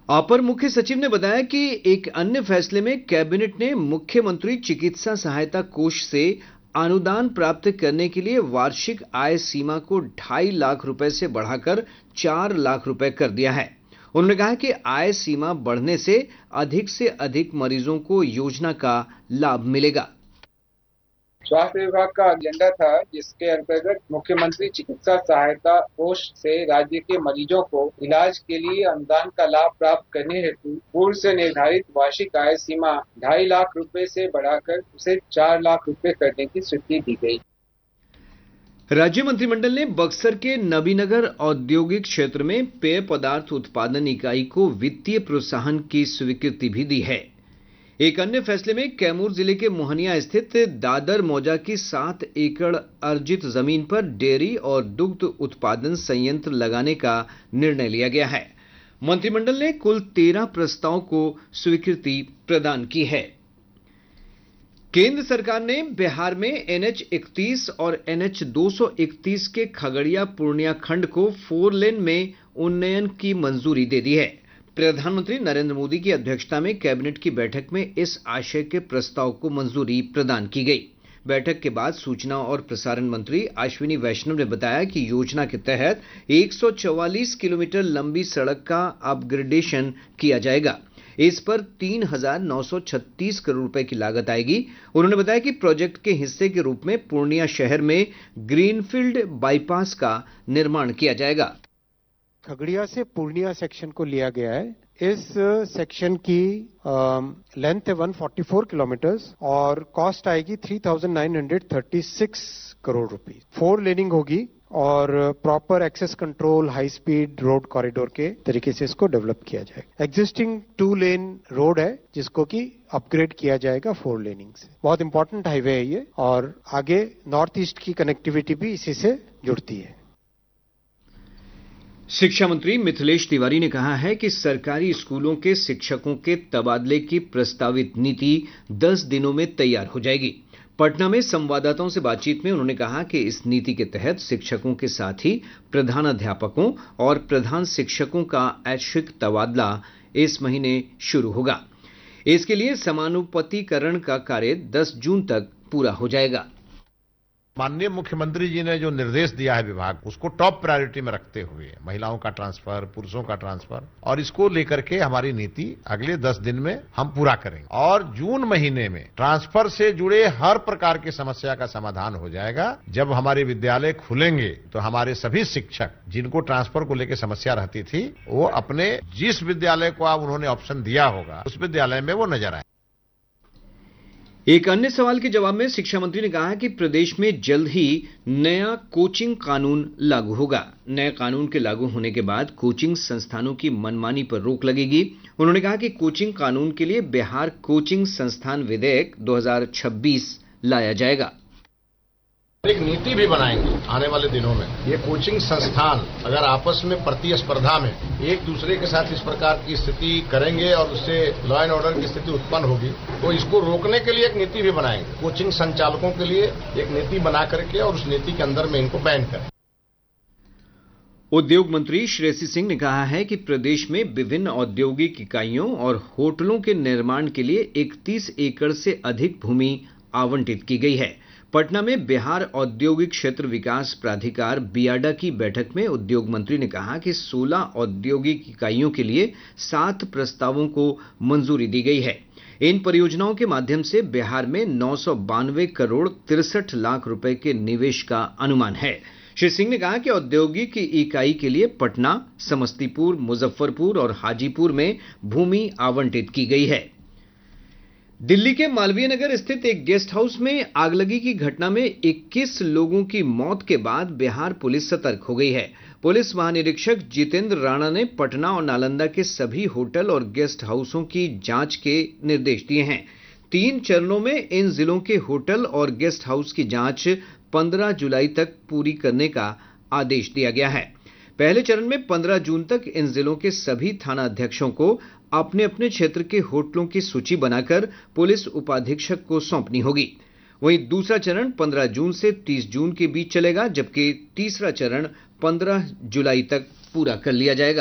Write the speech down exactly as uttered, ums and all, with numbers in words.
अपर मुख्य सचिव ने बताया कि एक अन्य फैसले में कैबिनेट ने मुख्यमंत्री चिकित्सा सहायता कोष से अनुदान प्राप्त करने के लिए वार्षिक आय सीमा को ढाई लाख रुपए से बढ़ाकर चार लाख रुपए कर दिया है। उन्होंने कहा कि आय सीमा बढ़ने से अधिक से अधिक मरीजों को योजना का लाभ मिलेगा। स्वास्थ्य विभाग का एजेंडा था जिसके अंतर्गत मुख्यमंत्री चिकित्सा सहायता कोष से राज्य के मरीजों को इलाज के लिए अनुदान का लाभ प्राप्त करने हेतु पूर्व से निर्धारित वार्षिक आय सीमा ढाई लाख रुपए से बढ़ाकर उसे चार लाख रुपए करने की स्वीकृति दी गई। राज्य मंत्रिमंडल ने बक्सर के नबीनगर औद्योगिक क्षेत्र में पेय पदार्थ उत्पादन इकाई को वित्तीय प्रोत्साहन की स्वीकृति भी दी है। एक अन्य फैसले में कैमूर जिले के मोहनिया स्थित दादर मौजा की सात एकड़ अर्जित जमीन पर डेयरी और दुग्ध उत्पादन संयंत्र लगाने का निर्णय लिया गया है। मंत्रिमंडल ने कुल तेरह प्रस्तावों को स्वीकृति प्रदान की है। केंद्र सरकार ने बिहार में एन एच इकतीस और एन एच दो सौ इकतीस के खगड़िया पूर्णिया खंड को फोर लेन में उन्नयन की मंजूरी दे दी है। प्रधानमंत्री नरेंद्र मोदी की अध्यक्षता में कैबिनेट की बैठक में इस आशय के प्रस्ताव को मंजूरी प्रदान की गई। बैठक के बाद सूचना और प्रसारण मंत्री अश्विनी वैष्णव ने बताया कि योजना के तहत एक सौ चौवालीस किलोमीटर लंबी सड़क का अपग्रेडेशन किया जाएगा। इस पर तीन हजार नौ सौ छत्तीस करोड़ रुपए की लागत आएगी। उन्होंने बताया कि प्रोजेक्ट के हिस्से के रूप में पूर्णिया शहर में ग्रीनफील्ड बाईपास का निर्माण किया जाएगा। खगड़िया से पूर्णिया सेक्शन को लिया गया है। इस सेक्शन की लेंथ है एक सौ चौवालीस किलोमीटर्स और कॉस्ट आएगी तीन हजार नौ सौ छत्तीस करोड़ रुपए। फोर लेनिंग होगी और proper access control high speed road corridor के तरीके से इसको डेवलप किया जाएगा। एग्जिस्टिंग टू लेन रोड है जिसको कि अपग्रेड किया जाएगा फोर लेनिंग से। बहुत इंपॉर्टेंट हाईवे है ये और आगे नॉर्थ ईस्ट की कनेक्टिविटी भी इसी से जुड़ती है। शिक्षा मंत्री मिथिलेश तिवारी ने कहा है कि सरकारी स्कूलों के शिक्षकों के तबादले की प्रस्तावित नीति दस दिनों में तैयार हो जाएगी। पटना में संवाददाताओं से बातचीत में उन्होंने कहा कि इस नीति के तहत शिक्षकों के साथ ही प्रधानाध्यापकों और प्रधान शिक्षकों का ऐच्छिक तबादला इस महीने शुरू होगा। इसके लिए समानुपातीकरण का कार्य दस जून तक पूरा हो जाएगा। माननीय मुख्यमंत्री जी ने जो निर्देश दिया है विभाग उसको टॉप प्रायोरिटी में रखते हुए महिलाओं का ट्रांसफर, पुरुषों का ट्रांसफर और इसको लेकर के हमारी नीति अगले दस दिन में हम पूरा करेंगे और जून महीने में ट्रांसफर से जुड़े हर प्रकार की समस्या का समाधान हो जाएगा। जब हमारे विद्यालय खुलेंगे तो हमारे सभी शिक्षक जिनको ट्रांसफर को लेकर समस्या रहती थी वो अपने जिस विद्यालय को आप उन्होंने ऑप्शन दिया होगा उस विद्यालय में वो नजर आए। एक अन्य सवाल के जवाब में शिक्षा मंत्री ने कहा कि प्रदेश में जल्द ही नया कोचिंग कानून लागू होगा। नए कानून के लागू होने के बाद कोचिंग संस्थानों की मनमानी पर रोक लगेगी। उन्होंने कहा कि कोचिंग कानून के लिए बिहार कोचिंग संस्थान विधेयक दो हजार छब्बीस लाया जाएगा। एक नीति भी बनाएंगे आने वाले दिनों में। ये कोचिंग संस्थान अगर आपस में प्रतिस्पर्धा में एक दूसरे के साथ इस प्रकार की स्थिति करेंगे और उससे लॉ एंड ऑर्डर की स्थिति उत्पन्न होगी तो इसको रोकने के लिए एक नीति भी बनाएंगे। कोचिंग संचालकों के लिए एक नीति बना करके और उस नीति के अंदर में इनको बैन करें। उद्योग मंत्री श्रेयसी सिंह ने कहा है कि प्रदेश में विभिन्न औद्योगिक इकाइयों और होटलों के निर्माण के लिए इकतीस एकड़ से अधिक भूमि आवंटित की गई है। पटना में बिहार औद्योगिक क्षेत्र विकास प्राधिकार बियाडा की बैठक में उद्योग मंत्री ने कहा कि सोलह औद्योगिक इकाइयों के लिए सात प्रस्तावों को मंजूरी दी गई है। इन परियोजनाओं के माध्यम से बिहार में नौ सौ बानवे करोड़ तिरसठ लाख रुपए के निवेश का अनुमान है। श्री सिंह ने कहा कि औद्योगिक इकाई के लिए पटना, समस्तीपुर, मुजफ्फरपुर और हाजीपुर में भूमि आवंटित की गई है। दिल्ली के मालवीय नगर स्थित एक गेस्ट हाउस में आगलगी की घटना में इक्कीस लोगों की मौत के बाद बिहार पुलिस सतर्क हो गई है। पुलिस महानिरीक्षक जितेंद्र राणा ने पटना और नालंदा के सभी होटल और गेस्ट हाउसों की जांच के निर्देश दिए हैं। तीन चरणों में इन जिलों के होटल और गेस्ट हाउस की जांच पंद्रह जुलाई तक पूरी करने का आदेश दिया गया है। पहले चरण में पंद्रह जून तक इन जिलों के सभी थाना अध्यक्षों को अपने अपने क्षेत्र के होटलों की सूची बनाकर पुलिस उपाधीक्षक को सौंपनी होगी। वहीं दूसरा चरण पंद्रह जून से तीस जून के बीच चलेगा, जबकि तीसरा चरण पंद्रह जुलाई तक पूरा कर लिया जाएगा।